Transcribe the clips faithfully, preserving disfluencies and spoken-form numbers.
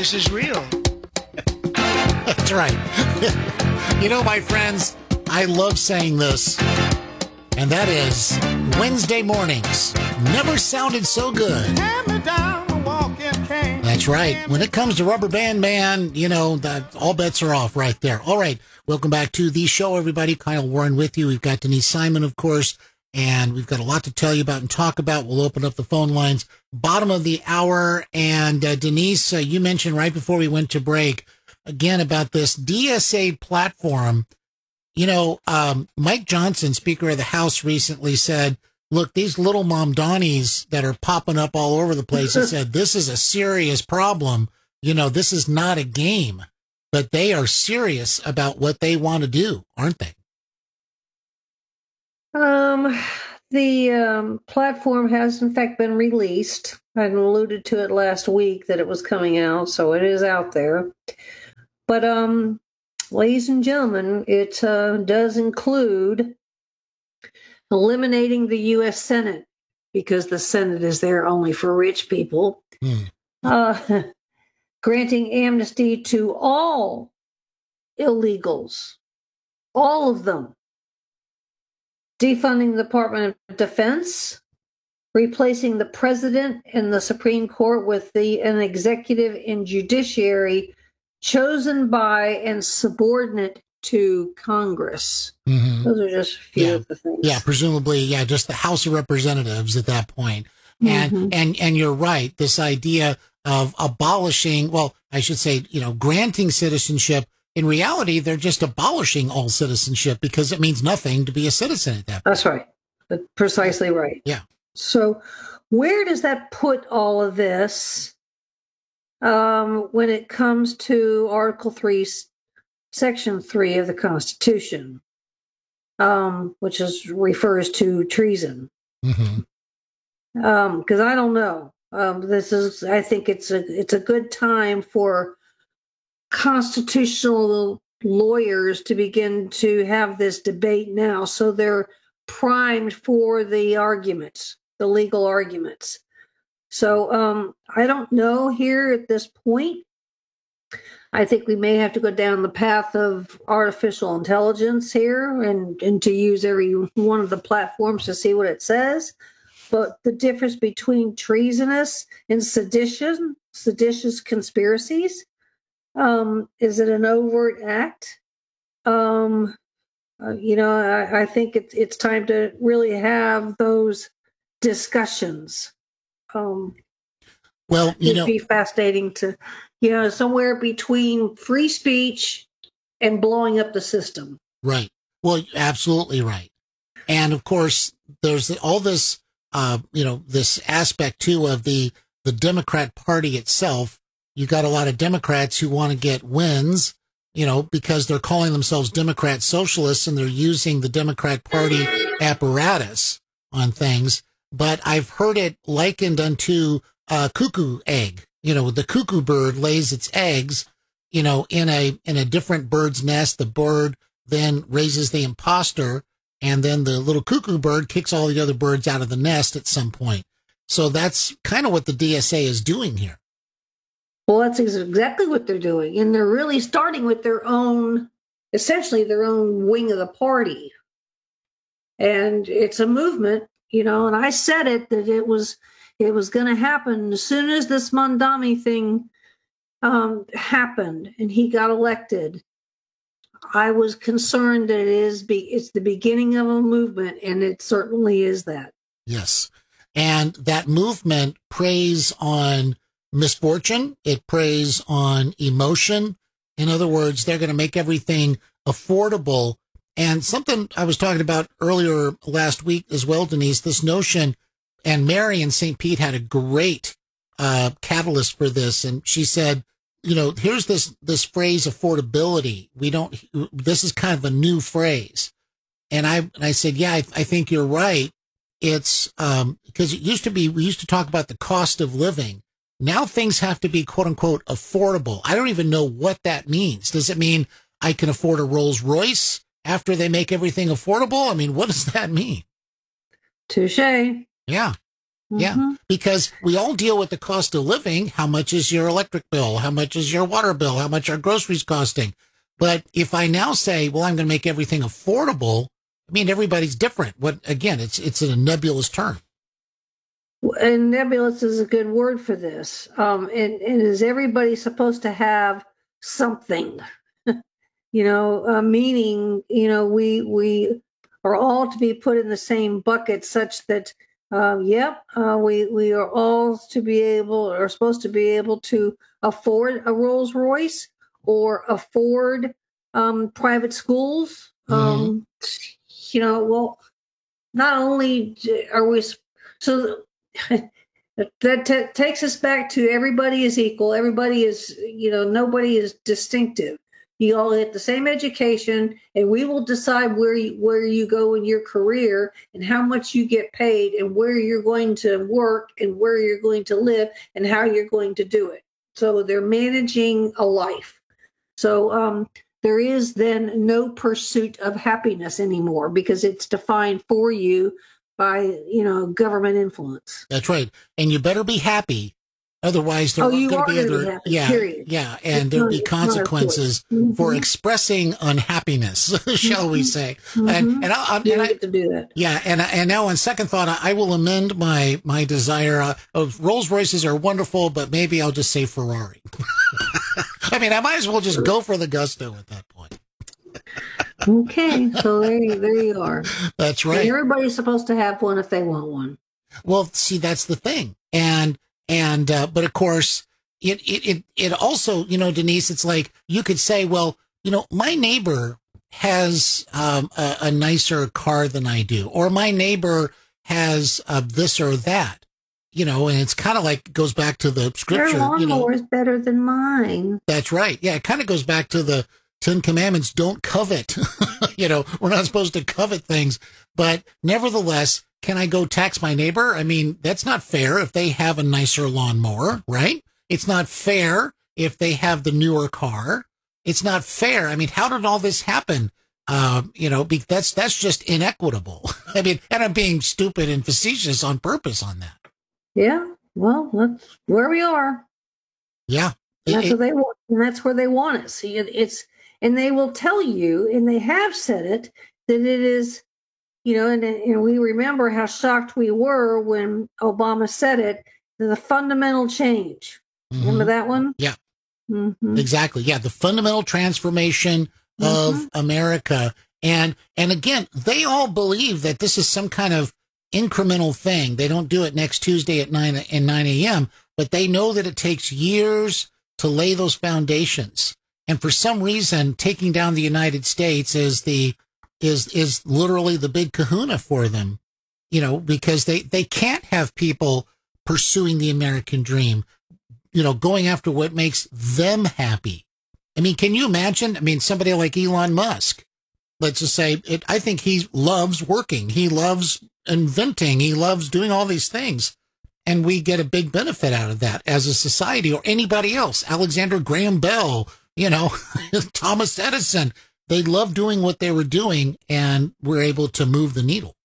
this is real. That's right. You know, my friends, I love saying this, and that is Wednesday mornings never sounded so good. That's right. When it comes to Rubber Band Man, you know, that all bets are off right there. All right. Welcome back to the show, everybody. Kyle Warren with you. We've got Denise Simon, of course, and we've got a lot to tell you about and talk about. We'll open up the phone lines bottom of the hour. And uh, Denise, uh, you mentioned right before we went to break again about this D S A platform. You know, um, Mike Johnson, Speaker of the House, recently said, look, these little Mamdanis that are popping up all over the place, he said, this is a serious problem. You know, this is not a game, but they are serious about what they want to do, aren't they? Um, the um, platform has, in fact, been released. I alluded to it last week that it was coming out, so it is out there. But, um, ladies and gentlemen, it uh, does include eliminating the U S Senate, because the Senate is there only for rich people, hmm. uh, granting amnesty to all illegals, all of them, defunding the Department of Defense, replacing the president and the Supreme Court with the an executive and judiciary chosen by and subordinate to Congress. Mm-hmm. Those are just a few yeah. of the things. Yeah, presumably, yeah, just the House of Representatives at that point. And mm-hmm. and and you're right, this idea of abolishing, well, I should say, you know, granting citizenship. In reality, they're just abolishing all citizenship because it means nothing to be a citizen at that point. That's right. That's precisely right. Yeah. So where does that put all of this um, when it comes to Article three, Section three of the Constitution, um, which is refers to treason? Mm-hmm. Um, because I don't know. Um, this is, I think it's a it's a good time for constitutional lawyers to begin to have this debate now, so they're primed for the arguments, the legal arguments. So um, I don't know here at this point. I think we may have to go down the path of artificial intelligence here and, and to use every one of the platforms to see what it says. But the difference between treasonous and sedition, seditious conspiracies, um, is it an overt act? Um, uh, you know, I, I think it's it's time to really have those discussions. Um, well, you it'd know, be fascinating to, you know, somewhere between free speech and blowing up the system. Right. Well, absolutely right. And of course, there's all this, uh, you know, this aspect too of the the Democrat Party itself. You got a lot of Democrats who want to get wins, you know, because they're calling themselves Democrat socialists and they're using the Democrat Party apparatus on things. But I've heard it likened unto a cuckoo egg. You know, the cuckoo bird lays its eggs, you know, in a in a different bird's nest. The bird then raises the imposter, and then the little cuckoo bird kicks all the other birds out of the nest at some point. So that's kind of what the D S A is doing here. Well, that's exactly what they're doing. And they're really starting with their own, essentially their own wing of the party. And it's a movement, you know, and I said it, that it was, it was going to happen as soon as this Mamdani thing um, happened and he got elected. I was concerned that it is, be, it's the beginning of a movement, and it certainly is that. Yes. And that movement preys on misfortune. It preys on emotion. In other words, they're going to make everything affordable. And something I was talking about earlier last week as well, Denise, this notion, and Mary in Saint Pete had a great uh, catalyst for this. And she said, you know, here's this, this phrase affordability. We don't, this is kind of a new phrase. And I, and I said, yeah, I, I think you're right. It's, um, because it used to be, we used to talk about the cost of living. Now things have to be, quote unquote, affordable. I don't even know what that means. Does it mean I can afford a Rolls Royce after they make everything affordable? I mean, what does that mean? Touche. Yeah. Yeah, Mm-hmm. because we all deal with the cost of living. How much is your electric bill? How much is your water bill? How much are groceries costing? But if I now say, well, I'm going to make everything affordable, I mean, everybody's different. What, again, it's, it's a nebulous term. And nebulous is a good word for this. Um, and, and is everybody supposed to have something? you know, uh, meaning, you know, we we are all to be put in the same bucket, such that, uh, yep, uh, we we are all to be able, or supposed to be able to afford a Rolls Royce or afford um, private schools. Mm-hmm. Um, you know, well, not only are we so. That t- takes us back to everybody is equal. Everybody is, you know, nobody is distinctive. You all get the same education, and we will decide where you, where you go in your career and how much you get paid and where you're going to work and where you're going to live and how you're going to do it. So they're managing a life. So um, there is then no pursuit of happiness anymore because it's defined for you by, you know, government influence. That's right. And you better be happy. Otherwise, there Oh, are you going are to be going to other, be happy, yeah, period. yeah, and It's there'll not- be it's not a choice. consequences Mhm. for expressing unhappiness, shall we say? Mhm. And and, I, I, You and don't I, get to do that. yeah, and I- and now on second thought, I, I will amend my my desire. Uh, of Rolls Royces are wonderful, but maybe I'll just say Ferrari. I mean, I might as well just go for the gusto at that point. Okay, so there, you- there you are. That's And right. everybody's supposed to have one if they want one. Well, see, that's the thing. And, and, uh, but of course, it, it, it, it also, you know, Denise, it's like you could say, well, you know, my neighbor has um, a, a nicer car than I do, or my neighbor has uh, this or that, you know, and it's kind of like goes back to the Their scripture, you know. lawnmower is better than mine. That's right. Yeah, it kind of goes back to the Ten Commandments, don't covet. You know, we're not supposed to covet things, but nevertheless, can I go tax my neighbor? I mean, that's not fair if they have a nicer lawnmower, right? It's not fair if they have the newer car. It's not fair. I mean, how did all this happen? Um, you know, be, that's that's just inequitable. I mean, and I'm being stupid and facetious on purpose on that. Yeah, well, that's where we are. Yeah. And that's It- what they want, and that's where they want it. See, it, it's and they will tell you, and they have said it, that it is, you know, and, and we remember how shocked we were when Obama said it, the fundamental change. Mhm. Remember that one? Yeah. Mm-hmm. Exactly. Yeah. The fundamental transformation of Mhm. America. And, and again, they all believe that this is some kind of incremental thing. They don't do it next Tuesday at nine and nine a.m., but they know that it takes years to lay those foundations. And for some reason, taking down the United States is the, is, is literally the big kahuna for them, you know, because they, they can't have people pursuing the American dream, you know, going after what makes them happy. I mean, can you imagine? I mean, somebody like Elon Musk, let's just say it, I think he loves working. He loves inventing. He loves doing all these things. And we get a big benefit out of that as a society, or anybody else. Alexander Graham Bell, you know, Thomas Edison, they love doing what they were doing, and we're able to move the needle.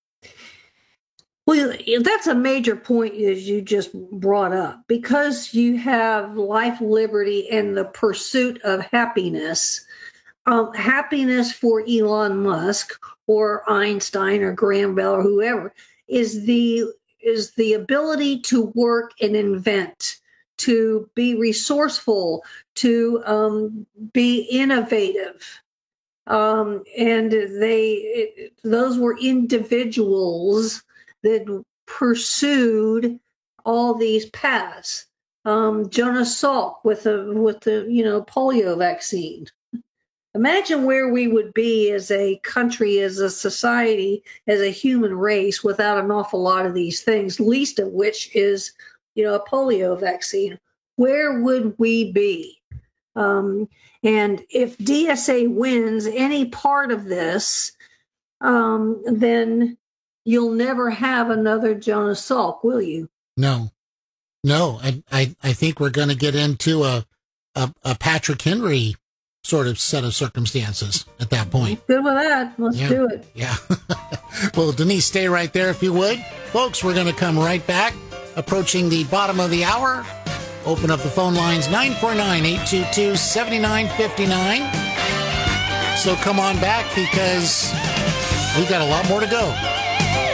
Well, that's a major point as you just brought up, because you have life, liberty, and the pursuit of happiness. Um, happiness for Elon Musk or Einstein or Graham Bell or whoever is the is the ability to work and invent, to be resourceful, to um, be innovative. Um, and they it, those were individuals that pursued all these paths. Um, Jonas Salk with the with the you know polio vaccine. Imagine where we would be as a country, as a society, as a human race without an awful lot of these things, least of which is, you know, a polio vaccine. Where would we be? Um, and if D S A wins any part of this, um, then you'll never have another Jonas Salk, will you? No, no. I, I, I think we're going to get into a, a, a Patrick Henry sort of set of circumstances at that point. Good with that. Let's Yeah. do it. Yeah. Well, Denise, stay right there if you would. Folks, we're going to come right back. Approaching the bottom of the hour. Open up the phone lines, nine four nine, eight two two, seven nine five nine. So come on back because we've got a lot more to go.